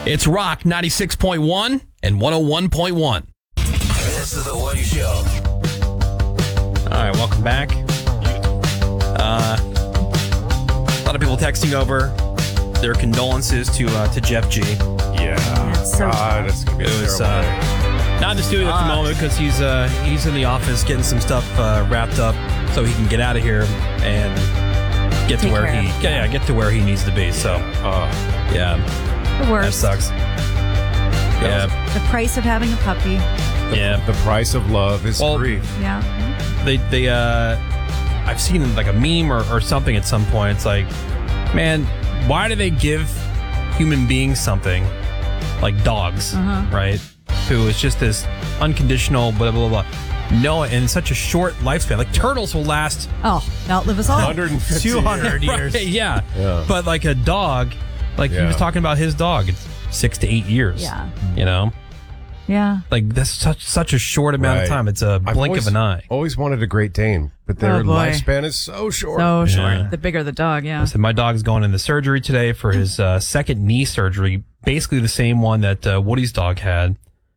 It's Rock 96.1 and 101.1. This is the Woody Show. All right, welcome back. A lot of people texting over their condolences to Jeff G. Yeah. It's gonna be It was not in the studio at the moment because he's in the office getting some stuff wrapped up so he can get out of here and get to where he needs to be. So yeah, The worst. that sucks. Yeah, The price of having a puppy. yeah. The price of love is grief. Yeah. They I've seen like a meme or something at some point. It's like, man, why do they give human beings something like dogs, right? Who is just this unconditional blah blah blah. No, in such a short lifespan. Like turtles will last Outlive us all. 150 200 years. Right, yeah. But like a dog, like he was talking about his dog, it's 6 to 8 years. Yeah. You know? Yeah. Like that's such a short amount of time. It's a blink of an eye. Always wanted a Great Dane, but their Oh, boy. lifespan is so short. So short. Yeah. The bigger the dog, yeah. So my dog's going into surgery today for his second knee surgery, basically the same one that Woody's dog had.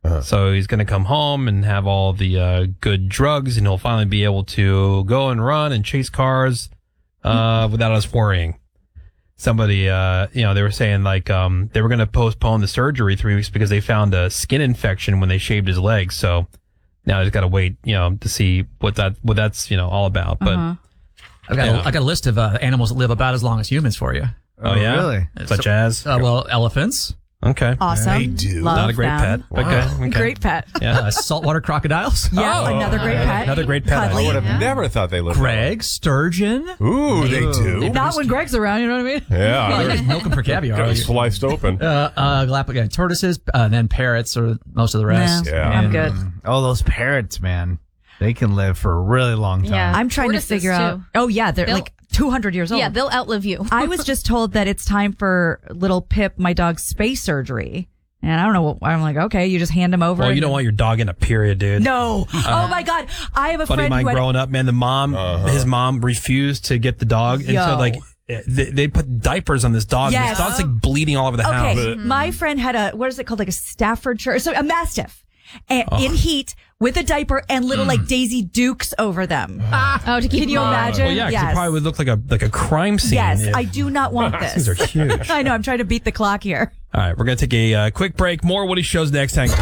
So he's going to come home and have all the good drugs, and he'll finally be able to go and run and chase cars without us worrying. Somebody, they were saying like they were going to postpone the surgery 3 weeks because they found a skin infection when they shaved his legs. So now I just got to wait, to see what that's all about. But I got a list of animals that live about as long as humans for you. oh yeah, really? Such as Elephants, okay, Awesome. They do. Love not a great them. pet. Okay. Great pet. Yeah. saltwater crocodiles. Yeah, another great pet. Another great pet. Cuddly. I would have never thought they lived. Greg, sturgeon. Ooh, they do. Not when Greg's around, you know what I mean? Yeah. Well, you guys milk them for caviar. Got it sliced open. Galapagos tortoises, and then parrots, or most of the rest. Yeah. I'm good. Oh, those parrots, man. They can live for a really long time. Yeah. I'm trying Tortoises, to figure out. too. Oh, yeah. They're They'll- like 200 years old. Yeah, they'll outlive you. I was just told that it's time for little Pip, my dog's space surgery. And I don't know. I'm like, okay, you just hand him over. Well, you and- don't want your dog in a period, dude. No. Oh my God. I have a Buddy of friend mine who had, growing up, man, the mom, his mom refused to get the dog. And so Yo. like they put diapers on this dog. Yes. This dog's like bleeding all over the house. Okay, my friend had what is it called? Like a Staffordshire, so a Mastiff. And in heat with a diaper and little like Daisy Dukes over them. Oh, to keep Can you imagine? Well, yeah, 'cause yes. it probably would look like a crime scene. Yes, if- I do not want this. These are huge. I know. I'm trying to beat the clock here. All right, we're going to take a quick break. More Woody Shows next time.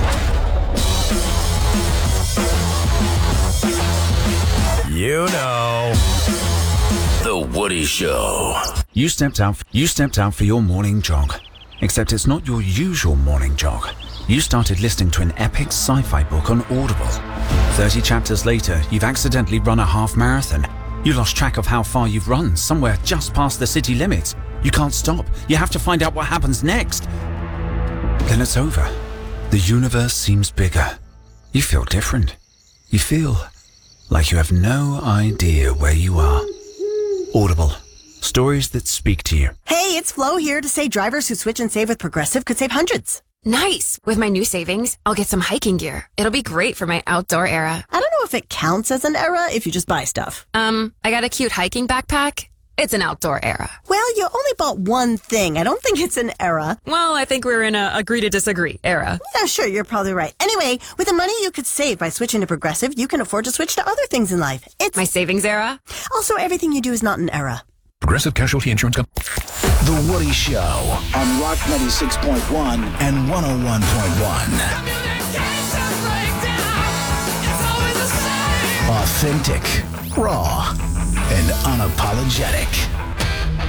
You know. The Woody Show. You stepped out for your morning jog. Except it's not your usual morning jog. You started listening to an epic sci-fi book on Audible. 30 chapters later, you've accidentally run a half marathon. You lost track of how far you've run, somewhere just past the city limits. You can't stop. You have to find out what happens next. Then it's over. The universe seems bigger. You feel different. You feel like you have no idea where you are. Audible. Stories that speak to you. Hey, it's Flo here to say drivers who switch and save with Progressive could save hundreds. Nice. With my new savings, I'll get some hiking gear. It'll be great for my outdoor era. I don't know if it counts as an era if you just buy stuff. I got a cute hiking backpack. It's an outdoor era. Well, you only bought one thing. I don't think it's an era. Well, I think we're in a agree to disagree era. Yeah, sure, you're probably right. Anyway, with the money you could save by switching to Progressive, you can afford to switch to other things in life. It's My savings era? also everything you do is not an era. Progressive Casualty Insurance Company. The Woody Show on Rock 96.1 and 101.1. Authentic, raw, and unapologetic.